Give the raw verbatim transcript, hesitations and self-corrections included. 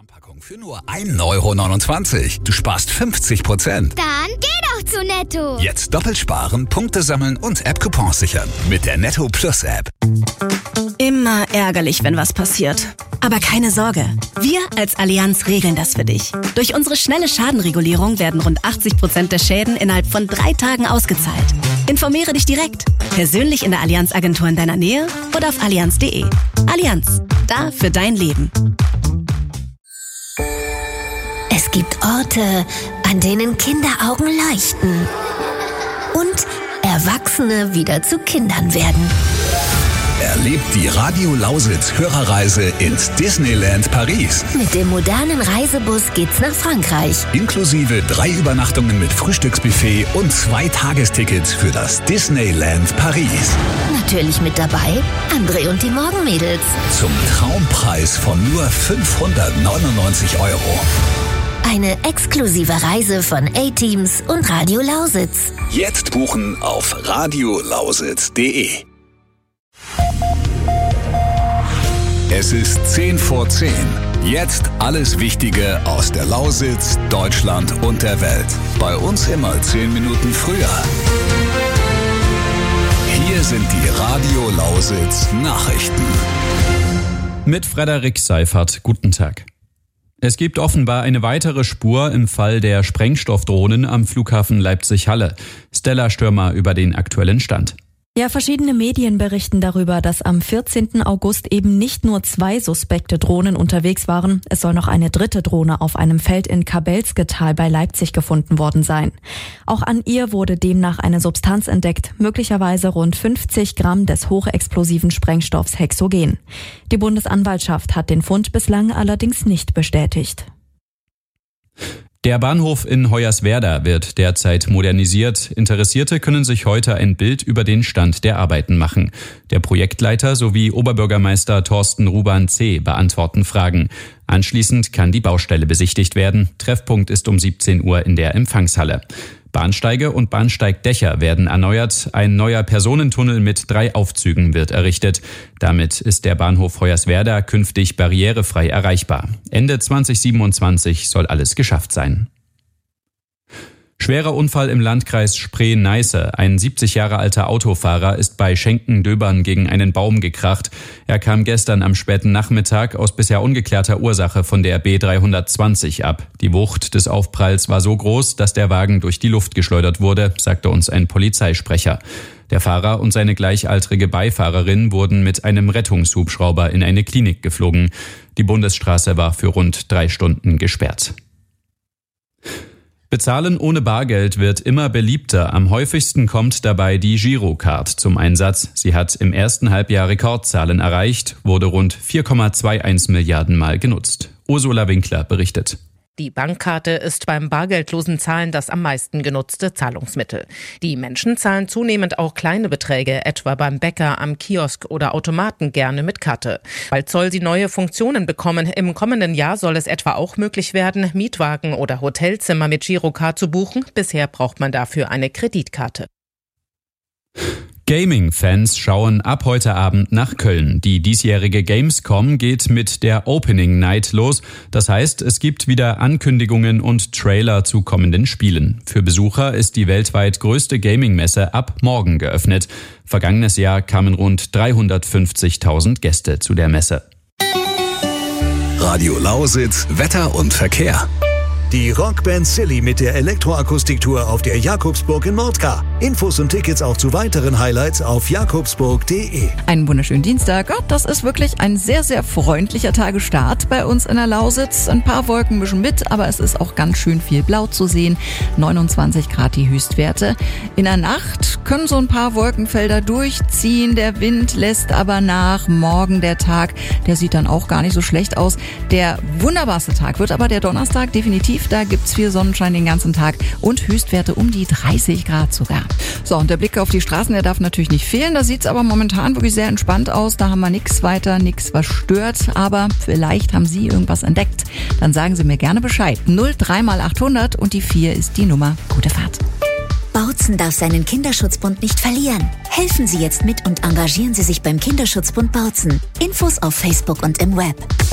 Packung für nur ein Euro neunundzwanzig. Du sparst fünfzig Prozent. Dann geh doch zu Netto. Jetzt doppelt sparen, Punkte sammeln und App-Coupons sichern. Mit der Netto Plus App. Immer ärgerlich, wenn was passiert. Aber keine Sorge. Wir als Allianz regeln das für dich. Durch unsere schnelle Schadenregulierung werden rund achtzig Prozent der Schäden innerhalb von drei Tagen ausgezahlt. Informiere dich direkt. Persönlich in der Allianz-Agentur in deiner Nähe oder auf allianz punkt de. Allianz. Da für dein Leben. Es gibt Orte, an denen Kinderaugen leuchten und Erwachsene wieder zu Kindern werden. Erlebt die Radio Lausitz Hörerreise ins Disneyland Paris. Mit dem modernen Reisebus geht's nach Frankreich. Inklusive drei Übernachtungen mit Frühstücksbuffet und zwei Tagestickets für das Disneyland Paris. Natürlich mit dabei André und die Morgenmädels. Zum Traumpreis von nur fünfhundertneunundneunzig Euro. Eine exklusive Reise von A-Teams und Radio Lausitz. Jetzt buchen auf radiolausitz punkt de. Es ist zehn vor zehn. Jetzt alles Wichtige aus der Lausitz, Deutschland und der Welt. Bei uns immer zehn Minuten früher. Hier sind die Radio Lausitz Nachrichten. Mit Frederik Seifert. Guten Tag. Es gibt offenbar eine weitere Spur im Fall der Sprengstoffdrohnen am Flughafen Leipzig-Halle. Stella Stürmer über den aktuellen Stand. Ja, verschiedene Medien berichten darüber, dass am vierzehnten August eben nicht nur zwei suspekte Drohnen unterwegs waren. Es soll noch eine dritte Drohne auf einem Feld in Kabelsketal bei Leipzig gefunden worden sein. Auch an ihr wurde demnach eine Substanz entdeckt, möglicherweise rund fünfzig Gramm des hochexplosiven Sprengstoffs Hexogen. Die Bundesanwaltschaft hat den Fund bislang allerdings nicht bestätigt. Der Bahnhof in Hoyerswerda wird derzeit modernisiert. Interessierte können sich heute ein Bild über den Stand der Arbeiten machen. Der Projektleiter sowie Oberbürgermeister Thorsten Ruban-C. beantworten Fragen. Anschließend kann die Baustelle besichtigt werden. Treffpunkt ist um siebzehn Uhr in der Empfangshalle. Bahnsteige und Bahnsteigdächer werden erneuert. Ein neuer Personentunnel mit drei Aufzügen wird errichtet. Damit ist der Bahnhof Hoyerswerda künftig barrierefrei erreichbar. Ende zwanzig siebenundzwanzig soll alles geschafft sein. Schwerer Unfall im Landkreis Spree-Neiße. Ein siebzig Jahre alter Autofahrer ist bei Schenken-Döbern gegen einen Baum gekracht. Er kam gestern am späten Nachmittag aus bisher ungeklärter Ursache von der B dreihundertzwanzig ab. Die Wucht des Aufpralls war so groß, dass der Wagen durch die Luft geschleudert wurde, sagte uns ein Polizeisprecher. Der Fahrer und seine gleichaltrige Beifahrerin wurden mit einem Rettungshubschrauber in eine Klinik geflogen. Die Bundesstraße war für rund drei Stunden gesperrt. Bezahlen ohne Bargeld wird immer beliebter. Am häufigsten kommt dabei die Girocard zum Einsatz. Sie hat im ersten Halbjahr Rekordzahlen erreicht, wurde rund vier Komma einundzwanzig Milliarden Mal genutzt. Ursula Winkler berichtet. Die Bankkarte ist beim bargeldlosen Zahlen das am meisten genutzte Zahlungsmittel. Die Menschen zahlen zunehmend auch kleine Beträge, etwa beim Bäcker, am Kiosk oder Automaten gerne mit Karte. Bald soll sie neue Funktionen bekommen. Im kommenden Jahr soll es etwa auch möglich werden, Mietwagen oder Hotelzimmer mit Girocard zu buchen. Bisher braucht man dafür eine Kreditkarte. Gaming-Fans schauen ab heute Abend nach Köln. Die diesjährige Gamescom geht mit der Opening Night los. Das heißt, es gibt wieder Ankündigungen und Trailer zu kommenden Spielen. Für Besucher ist die weltweit größte Gaming-Messe ab morgen geöffnet. Vergangenes Jahr kamen rund dreihundertfünfzigtausend Gäste zu der Messe. Radio Lausitz, Wetter und Verkehr. Die Rockband Silly mit der Elektroakustiktour auf der Jakobsburg in Mordka. Infos und Tickets auch zu weiteren Highlights auf jakobsburg punkt de. Einen wunderschönen Dienstag. Oh, das ist wirklich ein sehr, sehr freundlicher Tagestart bei uns in der Lausitz. Ein paar Wolken mischen mit, aber es ist auch ganz schön viel Blau zu sehen. neunundzwanzig Grad die Höchstwerte. In der Nacht können so ein paar Wolkenfelder durchziehen. Der Wind lässt aber nach. Morgen der Tag, der sieht dann auch gar nicht so schlecht aus. Der wunderbarste Tag wird aber der Donnerstag definitiv. Da gibt's viel Sonnenschein den ganzen Tag und Höchstwerte um die dreißig Grad sogar. So, und der Blick auf die Straßen, der darf natürlich nicht fehlen. Da sieht's aber momentan wirklich sehr entspannt aus. Da haben wir nichts weiter, nichts was stört. Aber vielleicht haben Sie irgendwas entdeckt. Dann sagen Sie mir gerne Bescheid. null drei mal achthundert und die vier ist die Nummer. Gute Fahrt. Bautzen darf seinen Kinderschutzbund nicht verlieren. Helfen Sie jetzt mit und engagieren Sie sich beim Kinderschutzbund Bautzen. Infos auf Facebook und im Web.